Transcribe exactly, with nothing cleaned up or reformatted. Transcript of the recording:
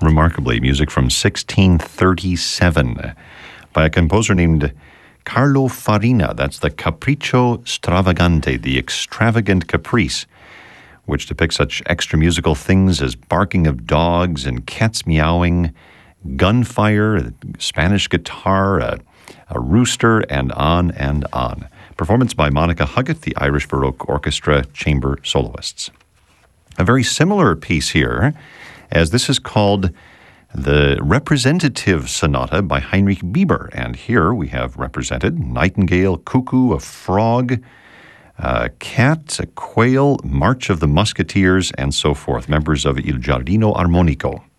remarkably, music from sixteen thirty-seven by a composer named Carlo Farina. That's the Capriccio Stravagante, the extravagant caprice, which depicts such extra musical things as barking of dogs and cats meowing, gunfire, Spanish guitar, a, a rooster, and on and on. Performance by Monica Huggett, the Irish Baroque Orchestra chamber soloists. A very similar piece here, as this is called the Representative Sonata by Heinrich Bieber. And here we have represented nightingale, cuckoo, a frog, a cat, a quail, March of the Musketeers, and so forth, members of Il Giardino Armonico.